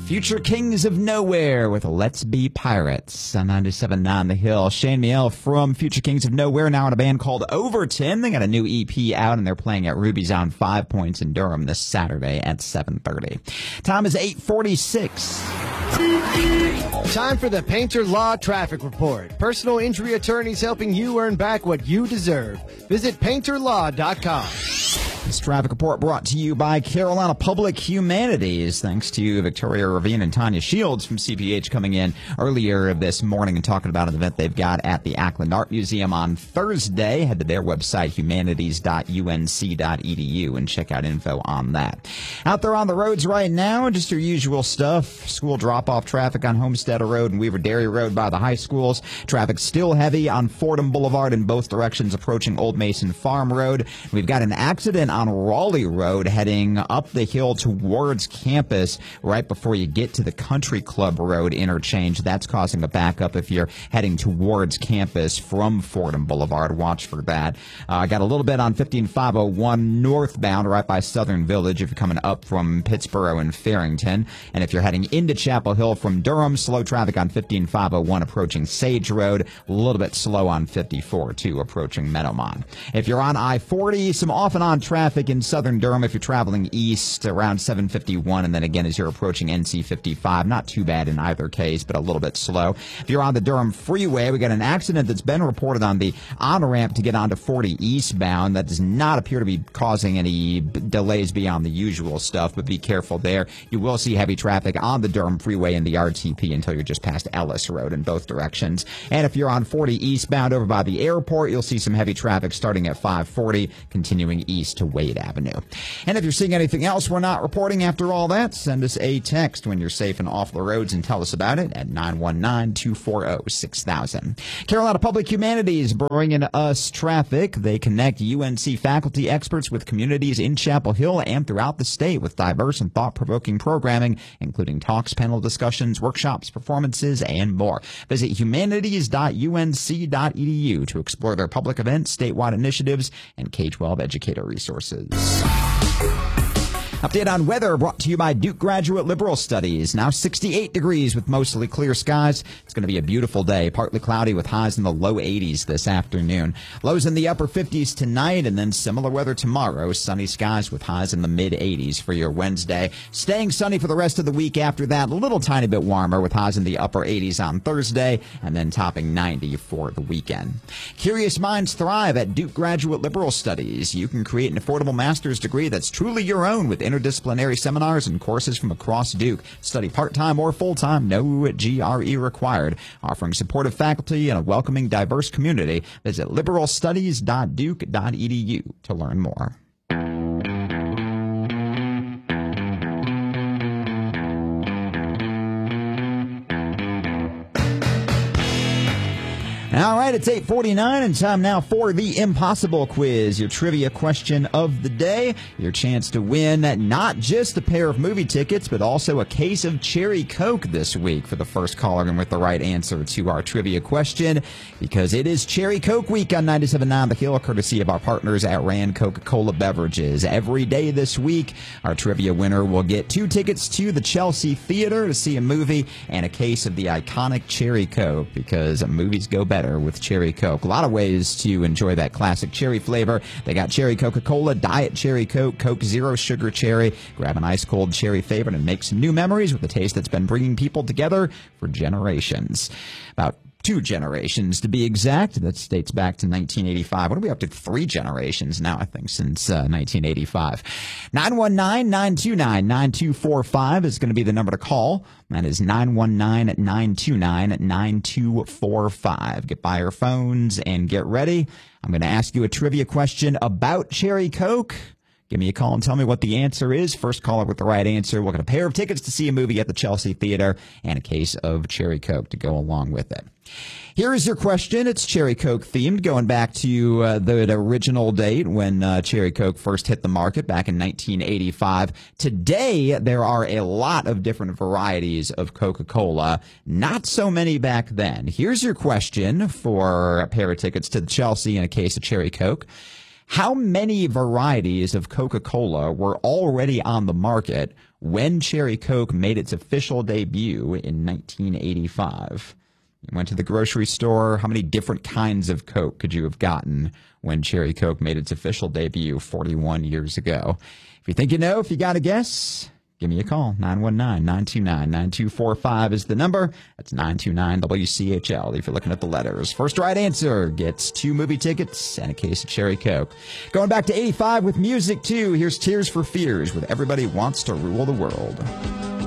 Future Kings of Nowhere with Let's Be Pirates on 97.9 The Hill. Shane Miel from Future Kings of Nowhere, now in a band called Overton. They got a new EP out, and they're playing at Ruby's on 5 Points in Durham this Saturday at 7:30. Time is 8:46. Time for the Painter Law Traffic Report. Personal injury attorneys helping you earn back what you deserve. Visit painterlaw.com. This traffic report brought to you by Carolina Public Humanities. Thanks to Victoria Ravine and Tanya Shields from CPH coming in earlier this morning and talking about an event they've got at the Ackland Art Museum on Thursday. Head to their website, humanities.unc.edu, and check out info on that. Out there on the roads right now, just your usual stuff. School drop-off traffic on Homestead Road and Weaver Dairy Road by the high schools. Traffic still heavy on Fordham Boulevard in both directions approaching Old Mason Farm Road. We've got an accident on Raleigh Road heading up the hill towards campus right before you get to the Country Club Road interchange. That's causing a backup if you're heading towards campus from Fordham Boulevard. Watch for that. I got a little bit on 15501 northbound right by Southern Village if you're coming up from Pittsboro and Farrington. And if you're heading into Chapel Hill from Durham, slow traffic on 15501 approaching Sage Road. A little bit slow on 54 too approaching Meadowmont. If you're on I-40, some off and on traffic in southern Durham if you're traveling east around 751, and then again as you're approaching NC 55. Not too bad in either case, but a little bit slow. If you're on the Durham Freeway, we got an accident that's been reported on the on-ramp to get onto 40 eastbound. That does not appear to be causing any delays beyond the usual stuff, but be careful there. You will see heavy traffic on the Durham Freeway and the RTP until you're just past Ellis Road in both directions. And if you're on 40 eastbound over by the airport, you'll see some heavy traffic starting at 540, continuing east to Wade Avenue. And if you're seeing anything else we're not reporting after all that, send us a text when you're safe and off the roads and tell us about it at 919-240-6000. Carolina Public Humanities bringing us traffic. They connect UNC faculty experts with communities in Chapel Hill and throughout the state with diverse and thought-provoking programming, including talks, panel discussions, workshops, performances, and more. Visit humanities.unc.edu to explore their public events, statewide initiatives, and K-12 educator resources. Update on weather brought to you by Duke Graduate Liberal Studies. Now 68 degrees with mostly clear skies. It's going to be a beautiful day. Partly cloudy with highs in the low 80s this afternoon. Lows in the upper 50s tonight, and then similar weather tomorrow. Sunny skies with highs in the mid 80s for your Wednesday. Staying sunny for the rest of the week after that. A little tiny bit warmer with highs in the upper 80s on Thursday, and then topping 90 for the weekend. Curious minds thrive at Duke Graduate Liberal Studies. You can create an affordable master's degree that's truly your own with interdisciplinary seminars and courses from across Duke. Study part-time or full-time, no GRE required. Offering supportive faculty and a welcoming, diverse community. Visit liberalstudies.duke.edu to learn more. All right, it's 8:49 and time now for the Impossible Quiz, your trivia question of the day. Your chance to win not just a pair of movie tickets, but also a case of Cherry Coke this week for the first caller and with the right answer to our trivia question, because it is Cherry Coke week on 97.9 The Hill, courtesy of our partners at Rand Coca-Cola Beverages. Every day this week, our trivia winner will get 2 tickets to the Chelsea Theater to see a movie and a case of the iconic Cherry Coke, because movies go better with Cherry Coke. A lot of ways to enjoy that classic cherry flavor. They got Cherry Coca-Cola, Diet Cherry Coke, Coke Zero Sugar Cherry. Grab an ice-cold cherry favorite and make some new memories with a taste that's been bringing people together for generations. About 2 generations to be exact. That dates back to 1985. What are we up to? 3 generations now, I think, since 1985. 919-929-9245 is going to be the number to call. That is 919-929-9245. Get by your phones and get ready. I'm going to ask you a trivia question about Cherry Coke. Give me a call and tell me what the answer is. First caller with the right answer will get a pair of tickets to see a movie at the Chelsea Theater and a case of Cherry Coke to go along with it. Here is your question. It's Cherry Coke themed, going back to the original date when Cherry Coke first hit the market back in 1985. Today, there are a lot of different varieties of Coca-Cola. Not so many back then. Here's your question for a pair of tickets to the Chelsea and a case of Cherry Coke. How many varieties of Coca-Cola were already on the market when Cherry Coke made its official debut in 1985? You went to the grocery store. How many different kinds of Coke could you have gotten when Cherry Coke made its official debut 41 years ago? If you think you know, if you got a guess, give me a call. 919-929-9245 is the number. That's 929-WCHL if you're looking at the letters. First right answer gets 2 movie tickets and a case of Cherry Coke. Going back to 85 with music, too. Here's Tears for Fears with Everybody Wants to Rule the World.